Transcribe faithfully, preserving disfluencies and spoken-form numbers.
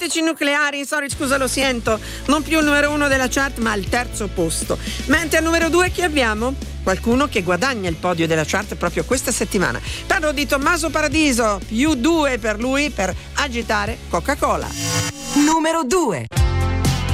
Tattici nucleari, sorry, scusa, lo sento. Non più il numero uno della chart, ma al terzo posto. Mentre al numero due chi abbiamo? Qualcuno che guadagna il podio della chart proprio questa settimana. Parlo di Tommaso Paradiso, più due per lui per Agitare Coca-Cola. Numero due.